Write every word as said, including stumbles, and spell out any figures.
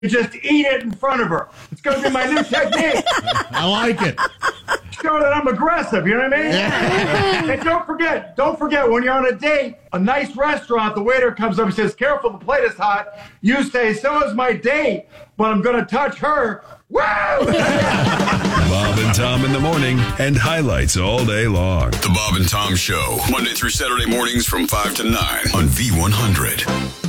You just eat it in front of her. It's going to be my new technique. I like it. Show that I'm aggressive, you know what I mean? Yeah. And don't forget, don't forget, when you're on a date, a nice restaurant, the waiter comes up and says, careful, the plate is hot. You say, so is my date, but I'm going to touch her. Woo! Bob and Tom in the morning and highlights all day long. The Bob and Tom Show, Monday through Saturday mornings from five to nine on V one hundred.